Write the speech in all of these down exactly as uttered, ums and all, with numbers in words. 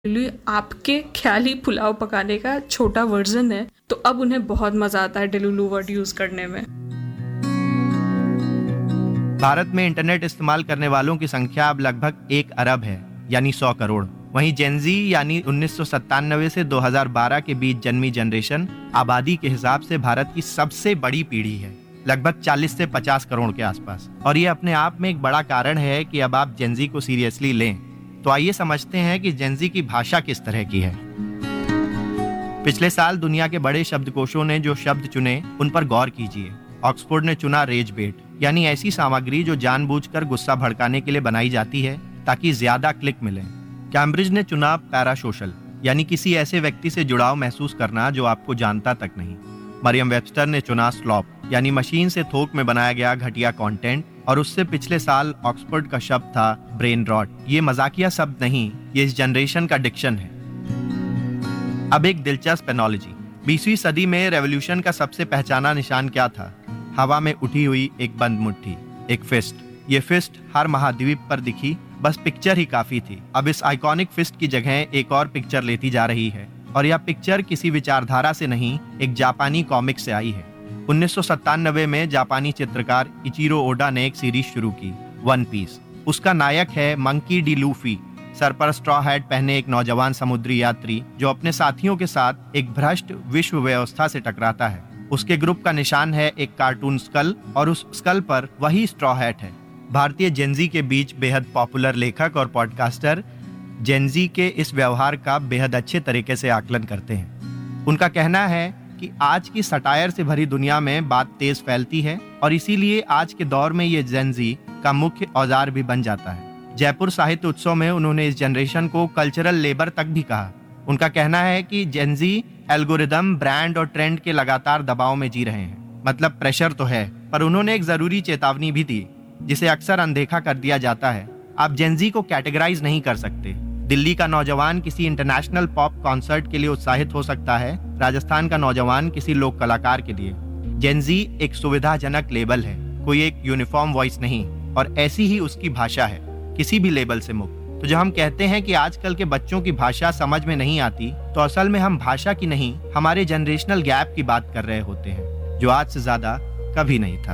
डेलुलू आपके ख्याली पुलाव पकाने का छोटा वर्जन है, तो अब उन्हें बहुत मजा आता है डेलुलू वर्ड यूज करने में। भारत में इंटरनेट इस्तेमाल करने वालों की संख्या अब लगभग एक अरब है, यानी सौ करोड़। वहीं जेनजी यानी उन्नीस सौ सत्तानवे से दो हज़ार बारह के बीच जन्मी जनरेशन आबादी के हिसाब से भारत की सबसे बड़ी पीढ़ी है, लगभग चालीस से पचास करोड़ के आसपास। और ये अपने आप में एक बड़ा कारण है कि अब आप जेनजी को सीरियसली लें। तो आइए समझते हैं कि जेनजी की भाषा किस तरह की है। पिछले साल दुनिया के बड़े शब्दकोशों ने जो शब्द चुने उन पर गौर कीजिए। ऑक्सफोर्ड ने चुना रेज बेट, यानी ऐसी सामग्री जो जानबूझकर गुस्सा भड़काने के लिए बनाई जाती है ताकि ज्यादा क्लिक मिले। कैम्ब्रिज ने चुना पैरासोशल, यानी किसी ऐसे व्यक्ति से जुड़ाव महसूस करना जो आपको जानता तक नहीं। मरियम वेबस्टर ने चुना स्लॉप, यानी मशीन से थोक में बनाया गया घटिया कंटेंट। और उससे पिछले साल ऑक्सफोर्ड का शब्द था ब्रेन रॉट। ये मजाकिया शब्द नहीं, ये इस जनरेशन का डिक्शन है। अब एक दिलचस्प एनोलॉजी। बीसवीं सदी में रेवोल्यूशन का सबसे पहचाना निशान क्या था? हवा में उठी हुई एक बंद मुट्ठी, एक फिस्ट। ये फिस्ट हर महाद्वीप पर दिखी, बस पिक्चर ही काफी थी। अब इस आइकॉनिक फिस्ट की जगह एक और पिक्चर लेती जा रही है, और यह पिक्चर किसी विचारधारा से नहीं, एक जापानी कॉमिक से आई है। उन्नीस सौ सत्तानवे में जापानी चित्रकार इचिरो ओडा ने एक सीरीज शुरू की, वन पीस। उसका नायक है मंकी डी लूफी, सर पर स्ट्रॉ हैट पहने एक नौजवान समुद्री यात्री जो अपने साथियों के साथ एक भ्रष्ट विश्व व्यवस्था से टकराता है। उसके ग्रुप का निशान है एक कार्टून स्कल, और उस स्कल पर वही स्ट्रॉ हैट है। भारतीय जेनजी के बीच बेहद पॉपुलर लेखक और पॉडकास्टर जेनजी के इस व्यवहार का बेहद अच्छे तरीके से आकलन करते हैं। उनका कहना है कि आज की सटायर से भरी दुनिया में बात तेज फैलती है, और इसीलिए आज के दौर में ये जेनजी का मुख्य औजार भी बन जाता है। जयपुर साहित्य उत्सव में उन्होंने इस जनरेशन को कल्चरल लेबर तक भी कहा। उनका कहना है कि जेनजी एल्गोरिदम, ब्रांड और ट्रेंड के लगातार दबाव में जी रहे हैं। मतलब प्रेशर तो है, पर उन्होंने एक जरूरी चेतावनी भी दी जिसे अक्सर अनदेखा कर दिया जाता है। आप जेनजी को कैटेगराइज नहीं कर सकते। दिल्ली का नौजवान किसी इंटरनेशनल पॉप कॉन्सर्ट के लिए उत्साहित हो सकता है, राजस्थान का नौजवान किसी लोक कलाकार के लिए। जेनजी एक सुविधाजनक लेबल है, कोई एक यूनिफॉर्म वॉइस नहीं, और ऐसी ही उसकी भाषा है, किसी भी लेबल से मुक्त। तो जब हम कहते हैं कि आजकल के बच्चों की भाषा समझ में नहीं आती, तो असल में हम भाषा की नहीं, हमारे जनरेशनल गैप की बात कर रहे होते हैं, जो आज से ज्यादा कभी नहीं था।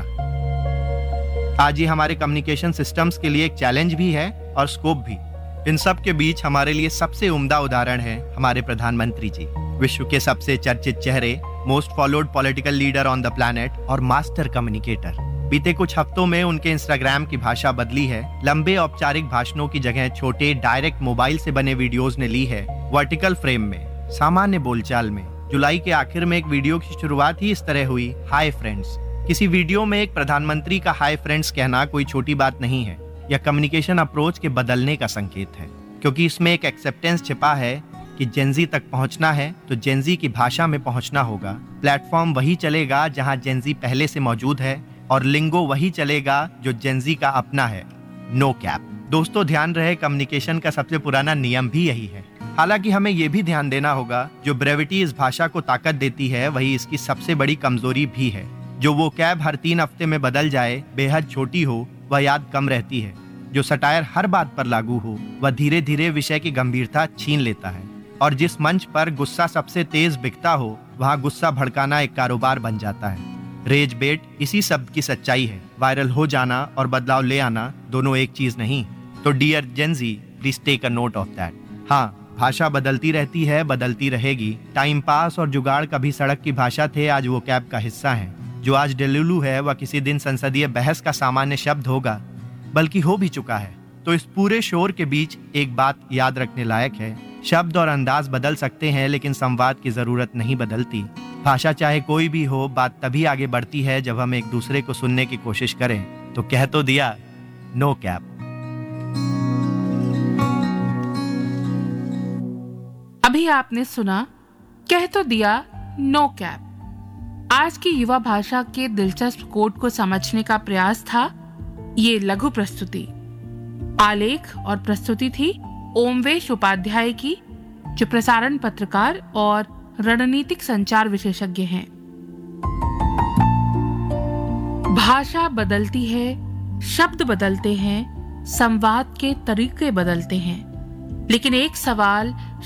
आज ये हमारे कम्युनिकेशन सिस्टम्स के लिए एक चैलेंज भी है और स्कोप भी। इन सब के बीच हमारे लिए सबसे उम्दा उदाहरण है हमारे प्रधानमंत्री जी, विश्व के सबसे चर्चित चेहरे, most followed political leader on the planet और मास्टर कम्युनिकेटर। बीते कुछ हफ्तों में उनके इंस्टाग्राम की भाषा बदली है। लंबे औपचारिक भाषणों की जगह छोटे डायरेक्ट मोबाइल से बने वीडियोस ने ली है, वर्टिकल फ्रेम में, सामान्य बोलचाल में। जुलाई के आखिर में एक वीडियो की शुरुआत ही इस तरह हुई, हाय फ्रेंड्स। किसी वीडियो में एक प्रधानमंत्री का हाय फ्रेंड्स कहना कोई छोटी बात नहीं है। यह कम्युनिकेशन अप्रोच के बदलने का संकेत है, क्योंकि इसमें एक एक्सेप्टेंस छिपा है कि जेनजी तक पहुंचना है तो जेनजी की भाषा में पहुंचना होगा। प्लेटफॉर्म वही चलेगा जहां जेनजी पहले से मौजूद है, और लिंगो वही चलेगा जो जेनजी का अपना है, नो कैप। दोस्तों ध्यान रहे, कम्युनिकेशन का सबसे पुराना नियम भी यही है। हालांकि हमें यह भी ध्यान देना होगा, जो ब्रेविटी इस भाषा को ताकत देती है वही इसकी सबसे बड़ी कमजोरी भी है। जो वो कैब हर तीन हफ्ते में बदल जाए, बेहद छोटी हो, वह याद कम रहती है। जो सटायर हर बात पर लागू हो, वह धीरे धीरे विषय की गंभीरता छीन लेता है। और जिस मंच पर गुस्सा सबसे तेज बिकता हो, वहाँ गुस्सा भड़काना एक कारोबार बन जाता है। रेज बेट इसी शब्द की सच्चाई है। वायरल हो जाना और बदलाव ले आना दोनों एक चीज नहीं। तो dear Gen Z, please take a note of that. हाँ, भाषा बदलती रहती है, बदलती रहेगी। टाइम पास और जुगाड़ कभी सड़क की भाषा थे, आज वो कैब का हिस्सा है। जो आज डेलुलू है वह किसी दिन संसदीय बहस का सामान्य शब्द होगा, बल्कि हो भी चुका है। तो इस पूरे शोर के बीच एक बात याद रखने लायक है, शब्द और अंदाज बदल सकते हैं, लेकिन संवाद की जरूरत नहीं बदलती। भाषा चाहे कोई भी हो, बात तभी आगे बढ़ती है जब हम एक दूसरे को सुनने की कोशिश करें। तो कह तो दिया, नो कैप। अभी आपने सुना, कह तो दिया, नो कैप। आज की युवा भाषा के दिलचस्प कोड को समझने का प्रयास था ये लघु प्रस्तुति। आलेख और प्रस्तुति थी ओमवेश उपाध्याय की, जो प्रसारण पत्रकार और रणनीतिक संचार विशेषज्ञ हैं। भाषा बदलती है, शब्द बदलते हैं, संवाद के तरीके बदलते हैं, लेकिन एक सवाल